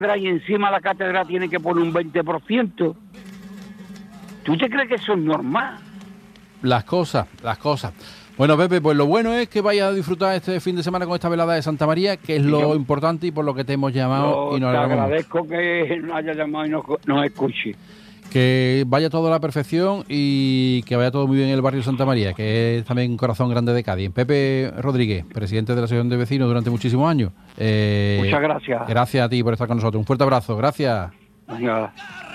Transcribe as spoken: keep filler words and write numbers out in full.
y encima la catedral tiene que poner un veinte por ciento. ¿Tú te crees que eso es normal? Las cosas, las cosas. Bueno, Pepe, pues lo bueno es que vayas a disfrutar este fin de semana con esta velada de Santa María, que es lo Yo, importante y por lo que te hemos llamado. yo Y nos te alegramos. agradezco que nos haya llamado y nos, nos escuche. Que vaya todo a la perfección y que vaya todo muy bien en el barrio Santa María, que es también un corazón grande de Cádiz. Pepe Rodríguez, presidente de la Asociación de Vecinos durante muchísimos años. Eh, Muchas gracias. Gracias a ti por estar con nosotros. Un fuerte abrazo. Gracias. Venga.